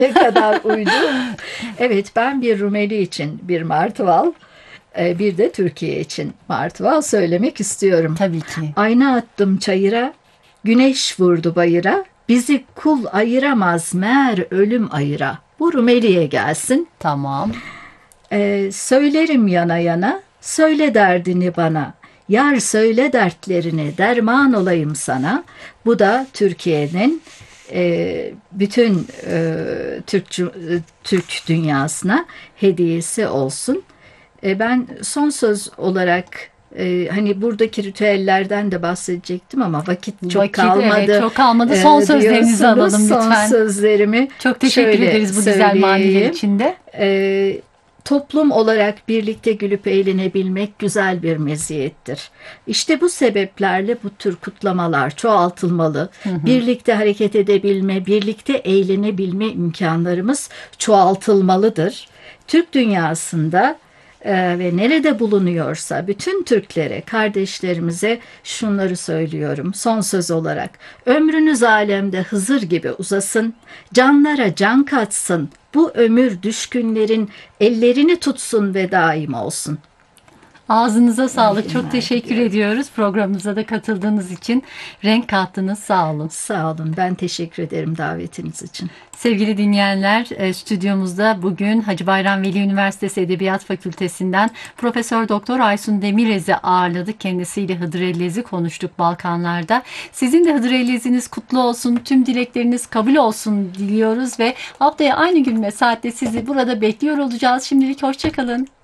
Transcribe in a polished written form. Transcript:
Ne kadar uydu. Evet, ben bir Rumeli için bir martıval, bir de Türkiye için martıval söylemek istiyorum. Tabii ki. Ayna attım çayıra, güneş vurdu bayıra, bizi kul ayıramaz meğer ölüm ayıra. Bu Rumeli'ye gelsin. Tamam. Söylerim yana yana, söyle derdini bana. Yar söyle dertlerini, derman olayım sana. Bu da Türkiye'nin bütün Türk dünyasına hediyesi olsun. Ben son söz olarak hani buradaki ritüellerden de bahsedecektim ama vakit çok Vakit, evet, kalmadı çok kalmadı. Son sözlerinizi diyorsunuz. alalım Son lütfen. sözlerimi Çok teşekkür şöyle ederiz bu güzel maniler söyleyeyim. için de. Toplum olarak birlikte gülüp eğlenebilmek güzel bir meziyettir. İşte bu sebeplerle bu tür kutlamalar çoğaltılmalı. Birlikte hareket edebilme, birlikte eğlenebilme imkanlarımız çoğaltılmalıdır. Türk dünyasında ve nerede bulunuyorsa bütün Türklere, kardeşlerimize şunları söylüyorum son söz olarak. Ömrünüz alemde Hızır gibi uzasın, canlara can katsın, bu ömür düşkünlerin ellerini tutsun ve daim olsun. Ağzınıza İyi sağlık. Çok günler teşekkür diliyorum. ediyoruz. Programımıza da katıldığınız için renk kattınız. Sağ olun. Sağ olun. Ben teşekkür ederim davetiniz için. Sevgili dinleyenler, stüdyomuzda bugün Hacı Bayram Veli Üniversitesi Edebiyat Fakültesinden Profesör Doktor Aysun Demirez'i ağırladık. Kendisiyle Hıdrellez'i konuştuk Balkanlarda. Sizin de Hıdrellez'iniz kutlu olsun, tüm dilekleriniz kabul olsun diliyoruz ve haftaya aynı gün ve saatte sizi burada bekliyor olacağız. Şimdilik hoşça kalın.